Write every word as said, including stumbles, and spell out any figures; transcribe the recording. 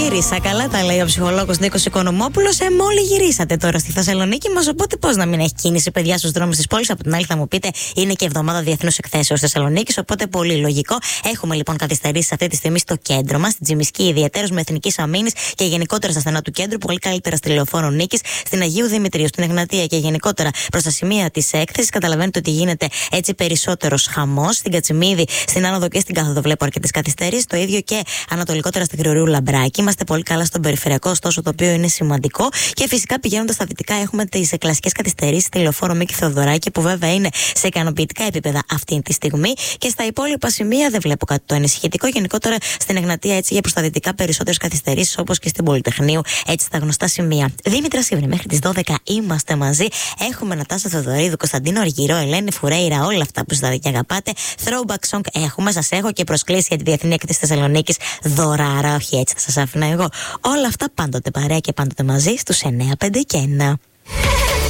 Γύρισα. Καλά τα λέει ο ψυχολόγος Νίκος Οικονομόπουλος. Ε, μόλι γυρίσατε τώρα στη Θεσσαλονίκη μας. Οπότε πώς να μην έχει κίνηση, παιδιά, στους δρόμους της πόλης. Από την άλλη, θα μου πείτε, είναι και εβδομάδα διεθνούς εκθέσεως Θεσσαλονίκης. Οπότε πολύ λογικό. Έχουμε λοιπόν καθυστερήσεις αυτή τη στιγμή στο κέντρο μας, στην Τζιμισκή, ιδιαίτερως με Εθνικής Αμήνης και γενικότερα στα στενά του κέντρου. Πολύ καλύτερα στη Λεωφόρο Νίκης, στην Αγίου Δημητρίου, στην Εγνατία και γενικότερα προς τα σημεία της έκθεσης. Καταλαβαίνετε ότι γίνεται έτσι περισσότερος χαμός. Στην Κατσιμίδη, στην Άνοδο και στην Κάθοδο βλέπω αρκετές καθυστερήσεις. Το ίδιο και ανατολικότερα στην Γρηγορείου Λαμπράκη. Είμαστε πολύ καλά στον περιφερειακό, ωστόσο το οποίο είναι σημαντικό. Και φυσικά πηγαίνοντας στα δυτικά, έχουμε τις κλασικές καθυστερήσεις στη Λεωφόρο Μίκη Θεοδωράκη, που βέβαια είναι σε ικανοποιητικά επίπεδα αυτή τη στιγμή. Και στα υπόλοιπα σημεία δεν βλέπω κάτι το ανησυχητικό. Γενικότερα στην Εγνατία, έτσι για προς τα δυτικά, περισσότερες καθυστερήσεις, όπως και στην Πολυτεχνείου, έτσι στα γνωστά σημεία. Δήμητρα Σύβρη, μέχρι τις δώδεκα είμαστε μαζί. Έχουμε Νατάσα Θεοδωρίδου, Κωνσταντίνο Αργυρό, Ελένη Φουρέιρα, όλα αυτά που σας και αγαπάτε. Throwback song έχουμε, σας έχω και προσκλήσει για τη Διεθνή Έκθεση Θεσσαλονίκης δωράρα, όχι έτσι θα σας άφηνα εγώ. Όλα αυτά πάντοτε παρέα και πάντοτε μαζί στους εννιά πέντε και ένα.